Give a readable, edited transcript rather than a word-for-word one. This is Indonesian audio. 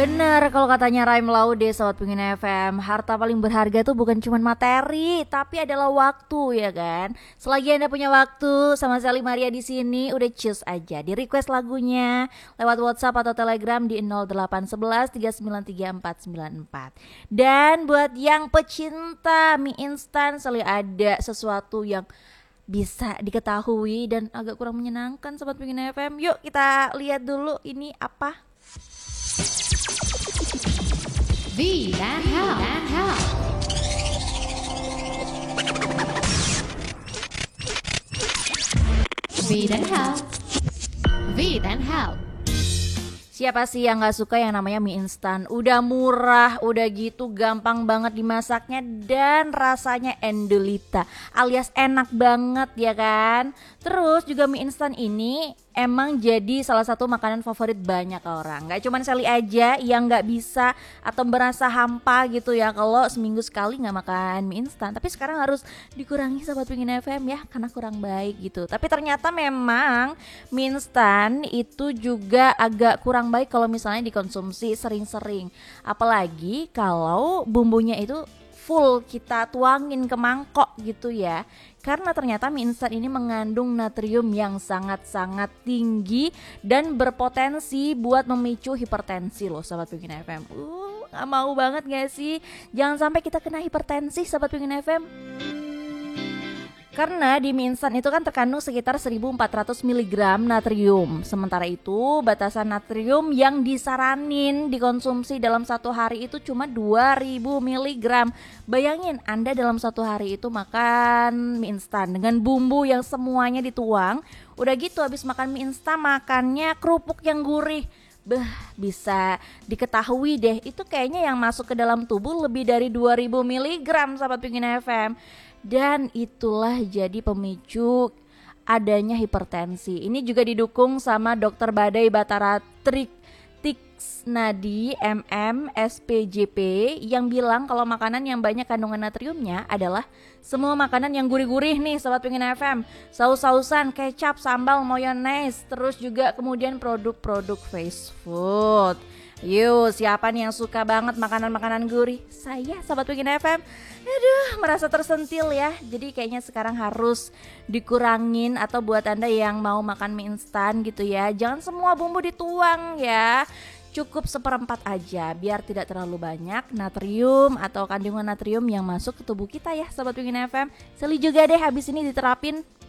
Bener, kalau katanya Raim Laude, Sobat Pingin FM, harta paling berharga tuh bukan cuma materi, tapi adalah waktu, ya kan? Selagi Anda punya waktu, sama Sally Maria di sini, udah choose aja, di request lagunya lewat WhatsApp atau Telegram di 0811 393 494. Dan buat yang pecinta mie instan, selalu ada sesuatu yang bisa diketahui dan agak kurang menyenangkan, Sobat Pingin FM. Yuk kita lihat dulu ini apa. V dan Hell. V dan Hell. V dan Hell. Siapa sih yang gak suka yang namanya mie instan? Udah murah, udah gitu gampang banget dimasaknya dan rasanya endulita alias enak banget, ya kan? Terus juga mie instan ini emang jadi salah satu makanan favorit banyak orang. Gak cuman Sally aja yang gak bisa atau merasa hampa gitu ya kalau seminggu sekali gak makan mie instan. Tapi sekarang harus dikurangi, Sobat Pingin FM ya, karena kurang baik gitu. Tapi ternyata memang mie instan itu juga agak kurang baik kalau misalnya dikonsumsi sering-sering. Apalagi kalau bumbunya itu full kita tuangin ke mangkok gitu ya. Karena ternyata mie instan ini mengandung natrium yang sangat-sangat tinggi dan berpotensi buat memicu hipertensi loh, Sobat Pingin FM. Gak mau banget gak sih? Jangan sampai kita kena hipertensi, Sobat Pingin FM. Karena di mie instan itu kan terkandung sekitar 1400 mg natrium. Sementara itu batasan natrium yang disaranin dikonsumsi dalam satu hari itu cuma 2000 mg. Bayangin Anda dalam satu hari itu makan mie instan dengan bumbu yang semuanya dituang. Udah gitu habis makan mie instan makannya kerupuk yang gurih. Bisa diketahui deh itu kayaknya yang masuk ke dalam tubuh lebih dari 2000 mg, Sahabat Pingin FM. Dan itulah jadi pemicu adanya hipertensi. Ini juga didukung sama Dr. Badai Batara Tiksnadi MM SPJP yang bilang kalau makanan yang banyak kandungan natriumnya adalah semua makanan yang gurih-gurih nih, Sobat Pingin FM. Saus-sausan, kecap, sambal, mayones, terus juga kemudian produk-produk fast food. Yuk, siapa nih yang suka banget makanan-makanan gurih? Saya, Sobat Pingin FM. Aduh, merasa tersentil ya. Jadi kayaknya sekarang harus dikurangin, atau buat Anda yang mau makan mie instan gitu ya, jangan semua bumbu dituang ya. Cukup seperempat aja biar tidak terlalu banyak natrium atau kandungan natrium yang masuk ke tubuh kita ya, Sobat Pingin FM. Seli juga deh habis ini diterapin.